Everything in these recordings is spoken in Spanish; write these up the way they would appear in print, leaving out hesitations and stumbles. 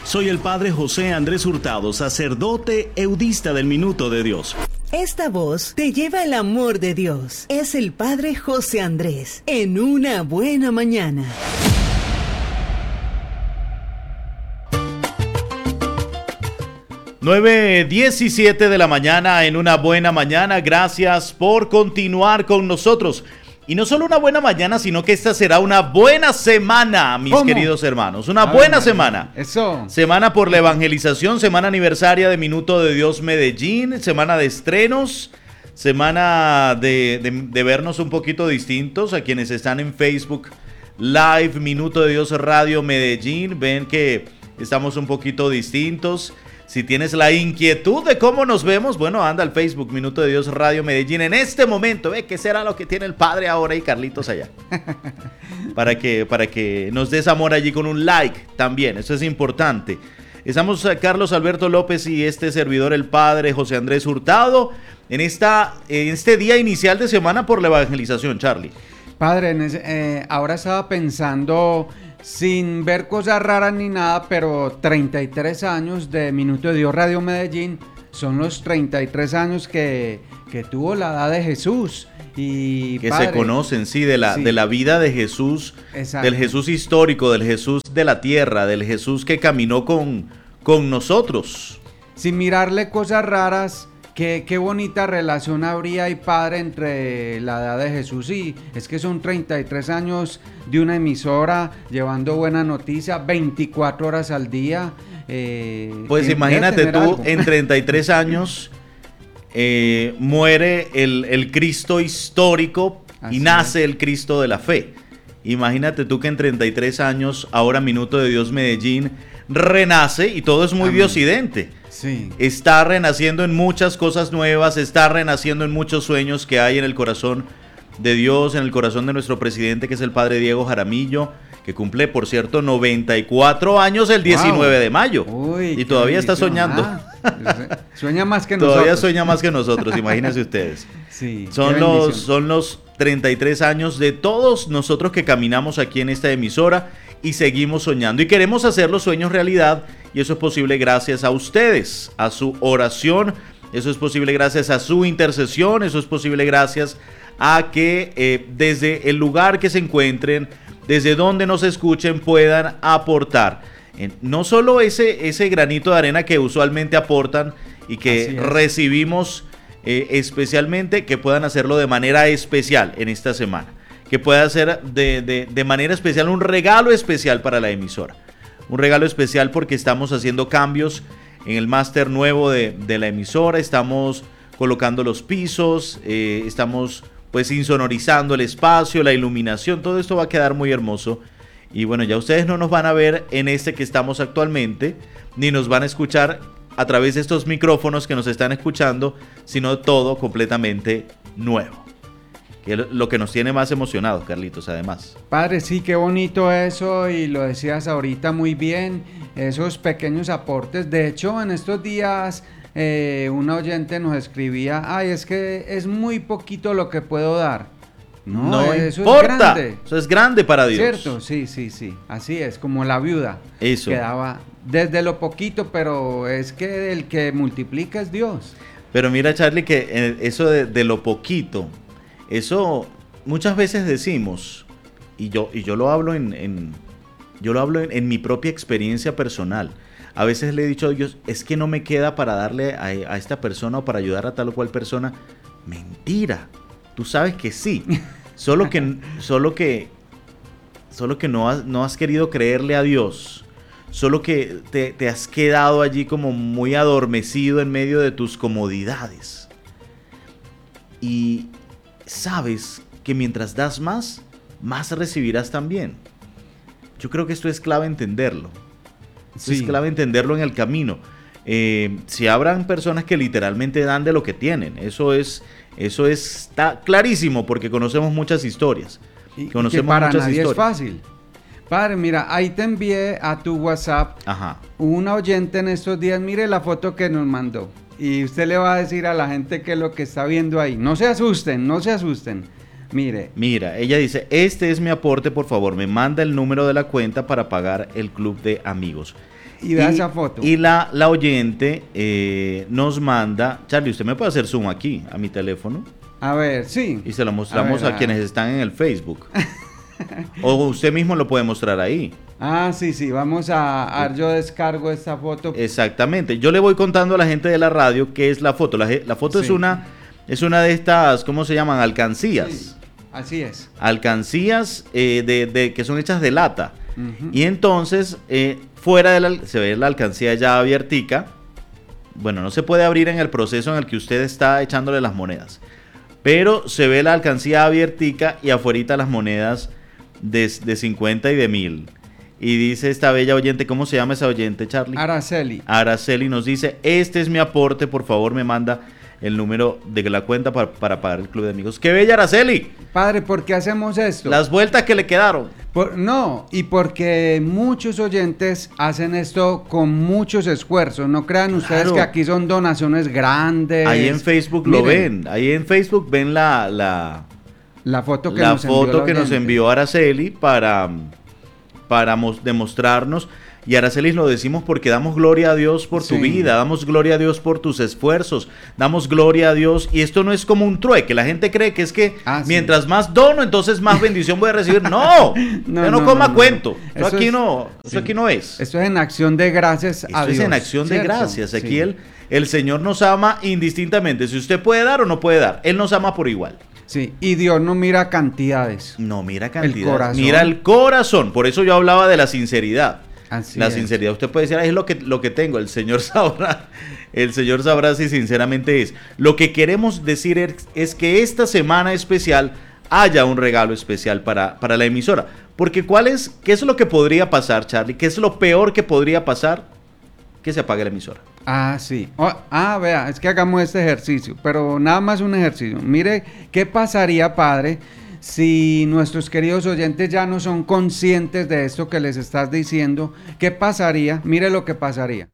Soy el Padre José Andrés Hurtado, sacerdote eudista del Minuto de Dios. Esta voz te lleva el amor de Dios. Es el Padre José Andrés, en una buena mañana. (9:17 de la mañana en una buena mañana. Gracias por continuar con nosotros. Y no solo una buena mañana, sino que esta será una buena semana, mis queridos hermanos. Una buena semana. Eso. Semana por la evangelización, semana aniversaria de Minuto de Dios Medellín, semana de estrenos, semana de vernos un poquito distintos. A quienes están en Facebook Live, Minuto de Dios Radio Medellín, ven que estamos un poquito distintos. Si tienes la inquietud de cómo nos vemos, bueno, anda al Facebook Minuto de Dios Radio Medellín en este momento. ¿Qué será lo que tiene el Padre ahora y Carlitos allá? Para que nos des amor allí con un like también, eso es importante. Estamos Carlos Alberto López y este servidor, el Padre José Andrés Hurtado, en este día inicial de semana por la evangelización, Charlie. Padre, ahora estaba pensando, sin ver cosas raras ni nada, pero 33 años de Minuto de Dios Radio Medellín son los 33 años que tuvo la edad de Jesús. Y que padre, se conocen, sí, de la vida de Jesús, exacto, del Jesús histórico, del Jesús de la tierra, del Jesús que caminó con nosotros. Sin mirarle cosas raras. Qué bonita relación habría, y padre, entre la edad de Jesús y es que son 33 años de una emisora llevando buena noticia 24 horas al día. Pues imagínate tú, algo. En 33 años muere el Cristo histórico. Así y nace el Cristo de la fe. Imagínate tú que en 33 años, ahora Minuto de Dios Medellín renace y todo es muy diosidente. Sí. Está renaciendo en muchas cosas nuevas, está renaciendo en muchos sueños que hay en el corazón de Dios, en el corazón de nuestro presidente, que es el Padre Diego Jaramillo, que cumple, por cierto, 94 años el 19 de mayo. Uy, y todavía está soñando. Sueña más que nosotros. Todavía sueña más que nosotros, imagínense ustedes. Sí, son los 33 años de todos nosotros que caminamos aquí en esta emisora y seguimos soñando. Y queremos hacer los sueños realidad, y eso es posible gracias a ustedes, a su oración, eso es posible gracias a su intercesión, eso es posible gracias a que desde el lugar que se encuentren, desde donde nos escuchen, puedan aportar. No solo ese granito de arena que usualmente aportan y que recibimos especialmente, que puedan hacerlo de manera especial en esta semana. Que pueda hacer de manera especial un regalo especial para la emisora. Un regalo especial porque estamos haciendo cambios en el máster nuevo de la emisora. Estamos colocando los pisos, estamos pues insonorizando el espacio, la iluminación. Todo esto va a quedar muy hermoso. Y bueno, ya ustedes no nos van a ver en este que estamos actualmente, ni nos van a escuchar a través de estos micrófonos que nos están escuchando, sino todo completamente nuevo. Que es lo que nos tiene más emocionados, Carlitos, además. Padre, sí, qué bonito eso, y lo decías ahorita muy bien, esos pequeños aportes. De hecho, en estos días un oyente nos escribía, es que es muy poquito lo que puedo dar. No eso importa, es grande. Eso es grande para Dios. ¿Cierto? Sí, así es, como la viuda. Eso. Quedaba desde lo poquito, pero es que el que multiplica es Dios. Pero mira, Charlie, que eso de lo poquito, eso muchas veces decimos, y yo lo hablo en mi propia experiencia personal. A veces le he dicho a Dios, es que no me queda para darle a esta persona o para ayudar a tal o cual persona. Mentira. Tú sabes que sí, solo que no has querido creerle a Dios, solo que te has quedado allí como muy adormecido en medio de tus comodidades. Y sabes que mientras das más recibirás también. Yo creo que esto es clave entenderlo. Es clave entenderlo en el camino. Si habrán personas que literalmente dan de lo que tienen, eso está clarísimo porque conocemos muchas historias. Y que para nadie es fácil. Padre, mira, ahí te envié a tu WhatsApp una oyente en estos días, mire la foto que nos mandó. Y usted le va a decir a la gente que lo que está viendo ahí. No se asusten. Mire. Mira, ella dice, este es mi aporte, por favor, me manda el número de la cuenta para pagar el club de amigos. Y da esa foto. Y la oyente nos manda, Charlie, ¿usted me puede hacer zoom aquí a mi teléfono? A ver, sí. Y se lo mostramos a quienes están en el Facebook. O usted mismo lo puede mostrar ahí. Ah, sí, vamos a yo descargo esta foto. Exactamente. Yo le voy contando a la gente de la radio qué es la foto. La foto sí. es una de estas, ¿cómo se llaman? Alcancías. Sí, así es. Alcancías que son hechas de lata. Uh-huh. Y entonces, fuera se ve la alcancía ya abiertica. Bueno, no se puede abrir en el proceso en el que usted está echándole las monedas. Pero se ve la alcancía abiertica y afuerita las monedas de 50 y de 1000. Y dice esta bella oyente, ¿cómo se llama esa oyente, Charlie? Araceli. Araceli nos dice, este es mi aporte, por favor me manda el número de la cuenta para pagar el club de amigos. ¡Qué bella, Araceli! Padre, ¿por qué hacemos esto? Las vueltas que le quedaron. Y porque muchos oyentes hacen esto con muchos esfuerzos. No crean ustedes que aquí son donaciones grandes. Ahí en Facebook lo ven. Ahí en Facebook ven la foto que nos envió Araceli para demostrarnos. Y Araceli, lo decimos porque damos gloria a Dios por tu vida, damos gloria a Dios por tus esfuerzos, damos gloria a Dios, y esto no es como un trueque. La gente cree que es que mientras más dono, entonces más bendición voy a recibir. No, no coma cuento. Eso aquí no es. Esto es en acción de gracias a Dios. Esto es en acción de gracias. Aquí el Señor nos ama indistintamente. Si usted puede dar o no puede dar, Él nos ama por igual. Sí, y Dios no mira cantidades. No mira cantidades, mira el corazón. Por eso yo hablaba de la sinceridad. Sinceridad, usted puede decir, es lo que tengo, el Señor sabrá si sinceramente es. Lo que queremos decir es que esta semana especial haya un regalo especial para la emisora. Porque ¿qué es lo que podría pasar, Charlie? ¿Qué es lo peor que podría pasar? Que se apague la emisora. Ah, sí. Vea, es que hagamos este ejercicio, pero nada más un ejercicio. Mire, ¿qué pasaría, padre, si nuestros queridos oyentes ya no son conscientes de esto que les estás diciendo? ¿Qué pasaría? Mire lo que pasaría.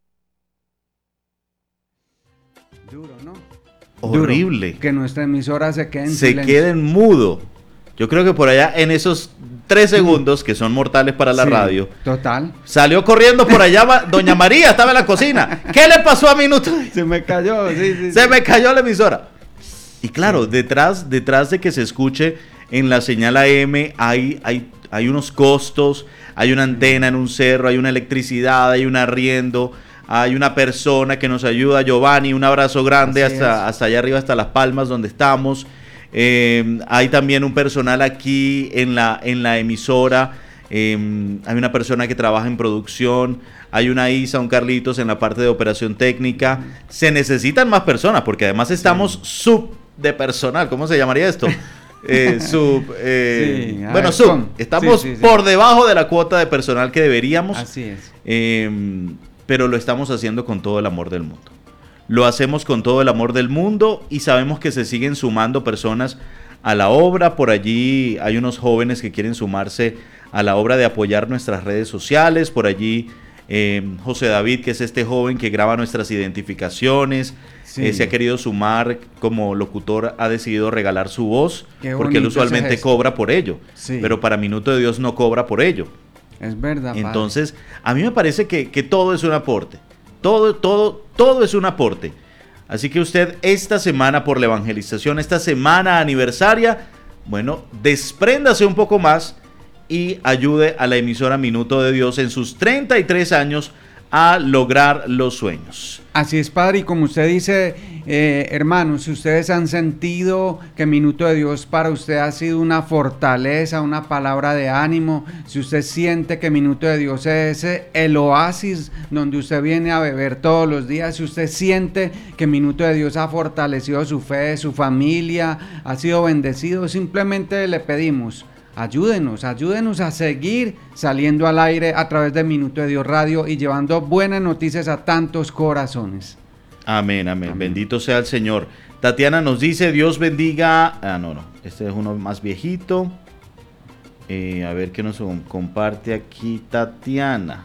Duro, ¿no? Horrible. Duro, que nuestra emisora se quede en silencio. Se quede en mudo. Yo creo que por allá en esos 3 segundos que son mortales para la radio. Total. Salió corriendo por allá, doña María estaba en la cocina. ¿Qué le pasó a Minuto? Se me cayó, me cayó la emisora. Y claro, detrás de que se escuche en la señal AM hay unos costos, hay una antena en un cerro, hay una electricidad, hay un arriendo, hay una persona que nos ayuda, Giovanni, un abrazo grande hasta allá arriba, hasta Las Palmas, donde estamos. Hay también un personal aquí en la emisora, hay una persona que trabaja en producción, hay una Isa, un Carlitos en la parte de operación técnica. Se necesitan más personas porque además estamos de personal, ¿cómo se llamaría esto? Estamos por debajo de la cuota de personal que deberíamos. Así es. Pero lo estamos haciendo con todo el amor del mundo. Lo hacemos con todo el amor del mundo y sabemos que se siguen sumando personas a la obra. Por allí hay unos jóvenes que quieren sumarse a la obra de apoyar nuestras redes sociales. Por allí José David, que es este joven que graba nuestras identificaciones, se ha querido sumar como locutor, ha decidido regalar su voz, porque él usualmente cobra por ello, pero para Minuto de Dios no cobra por ello. Es verdad. Entonces, padre, a mí me parece que todo es un aporte, todo es un aporte. Así que usted esta semana por la evangelización, esta semana aniversaria, bueno, despréndase un poco más y ayude a la emisora Minuto de Dios en sus 33 años a lograr los sueños. Así es, padre, y como usted dice, hermanos, si ustedes han sentido que Minuto de Dios para usted ha sido una fortaleza, una palabra de ánimo, si usted siente que Minuto de Dios es el oasis donde usted viene a beber todos los días, si usted siente que Minuto de Dios ha fortalecido su fe, su familia, ha sido bendecido, simplemente le pedimos: ayúdenos a seguir saliendo al aire a través de Minuto de Dios Radio y llevando buenas noticias a tantos corazones. Amén, amén. Bendito sea el Señor. Tatiana nos dice: Dios bendiga. Este es uno más viejito. A ver qué nos comparte aquí Tatiana.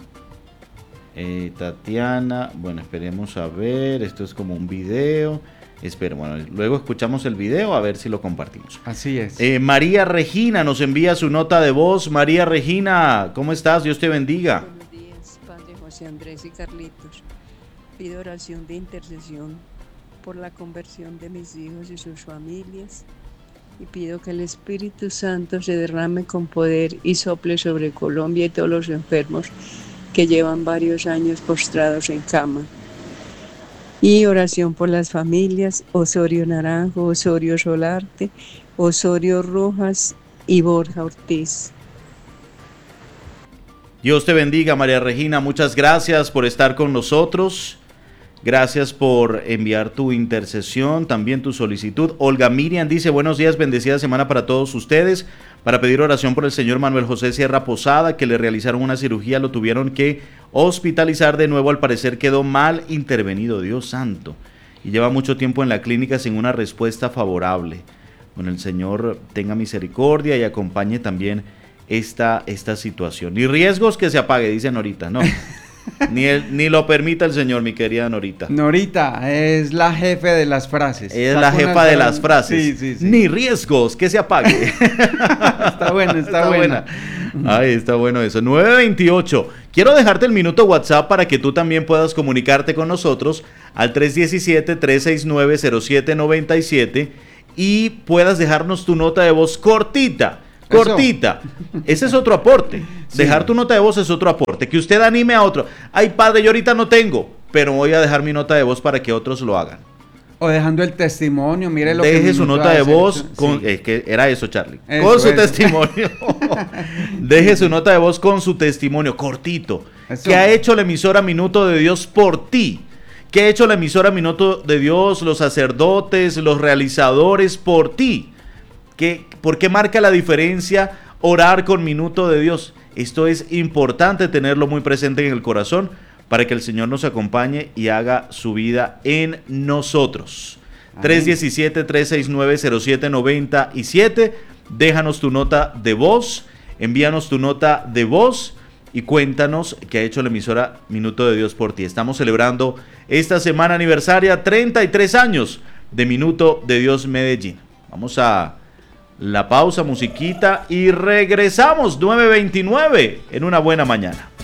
Bueno, esperemos a ver. Esto es como un video. Luego escuchamos el video a ver si lo compartimos. Así es. María Regina nos envía su nota de voz. María Regina, ¿cómo estás? Dios te bendiga. Buenos días, Padre José Andrés y Carlitos. Pido oración de intercesión por la conversión de mis hijos y sus familias. Y pido que el Espíritu Santo se derrame con poder y sople sobre Colombia y todos los enfermos que llevan varios años postrados en cama. Y oración por las familias Osorio Naranjo, Osorio Solarte, Osorio Rojas y Borja Ortiz. Dios te bendiga, María Regina. Muchas gracias por estar con nosotros. Gracias por enviar tu intercesión, también tu solicitud. Olga Miriam dice, buenos días, bendecida semana para todos ustedes. Para pedir oración por el señor Manuel José Sierra Posada, que le realizaron una cirugía, lo tuvieron que hospitalizar de nuevo, al parecer quedó mal intervenido, Dios santo. Y lleva mucho tiempo en la clínica sin una respuesta favorable. Bueno, el Señor tenga misericordia y acompañe también esta situación. Y riesgos que se apague, dice Norita, no. Ni lo permita el Señor, mi querida Norita. Norita es la jefe de las frases. Es la jefa de las frases. Sí. Ni riesgos, que se apague. Está buena. Ay, está bueno eso. 9:28. Quiero dejarte el minuto WhatsApp para que tú también puedas comunicarte con nosotros al 317-369-0797 y puedas dejarnos tu nota de voz cortita. Ese es otro aporte. Sí. Dejar tu nota de voz es otro aporte. Que usted anime a otro. Ay, padre, yo ahorita no tengo, pero voy a dejar mi nota de voz para que otros lo hagan. O dejando el testimonio, mire lo Deje su nota de voz con... Es que era eso, Charlie. Con su testimonio. Deje su nota de voz con su testimonio, cortito. Eso. ¿Qué ha hecho la emisora Minuto de Dios por ti? ¿Qué ha hecho la emisora Minuto de Dios, los sacerdotes, los realizadores por ti? ¿Por qué marca la diferencia orar con Minuto de Dios? Esto es importante tenerlo muy presente en el corazón para que el Señor nos acompañe y haga su vida en nosotros. 317-369-0797. Déjanos tu nota de voz, envíanos tu nota de voz y cuéntanos qué ha hecho la emisora Minuto de Dios por ti. Estamos celebrando esta semana aniversaria, 33 años de Minuto de Dios Medellín. Vamos a la pausa, musiquita y regresamos 9:29 en una buena mañana.